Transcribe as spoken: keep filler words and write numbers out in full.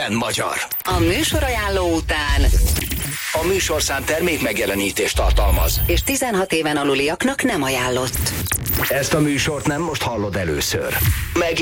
Minden magyar. A műsorajánló után A műsorszám termék megjelenítést tartalmaz. és tizenhat éven aluliaknak nem ajánlott. Ezt a műsort nem most hallod először. Meg